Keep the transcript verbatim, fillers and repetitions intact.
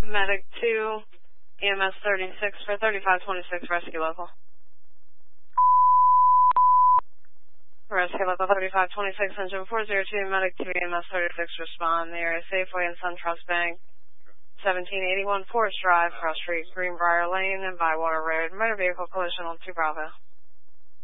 Medic two, E M S thirty-six for thirty-five twenty-six, rescue local. Rescue local thirty-five twenty-six, engine four zero two, Medic two, E M S thirty-six, respond. The area Safeway and SunTrust Bank, seventeen eighty-one Forest Drive, Cross Street, Greenbrier Lane, and Bywater Road. Motor vehicle collision on two Bravo.